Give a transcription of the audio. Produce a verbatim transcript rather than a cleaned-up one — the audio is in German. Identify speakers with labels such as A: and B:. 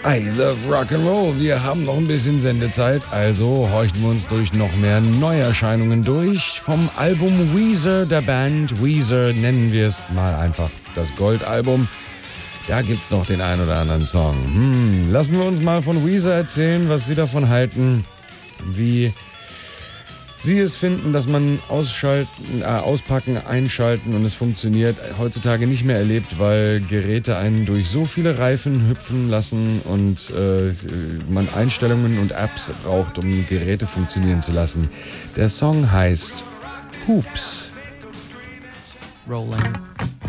A: I love Rock'n'Roll. Wir haben noch ein bisschen Sendezeit, also horchen wir uns durch noch mehr Neuerscheinungen durch. Vom Album Weezer der Band Weezer, nennen wir es mal einfach das Goldalbum. Da gibt's noch den ein oder anderen Song. Hm, lassen wir uns mal von Weezer erzählen, was sie davon halten, wie sie es finden, dass man ausschalten, äh, auspacken, einschalten und es funktioniert, heutzutage nicht mehr erlebt, weil Geräte einen durch so viele Reifen hüpfen lassen und äh, man Einstellungen und Apps braucht, um Geräte funktionieren zu lassen. Der Song heißt Hoops.
B: Rolling.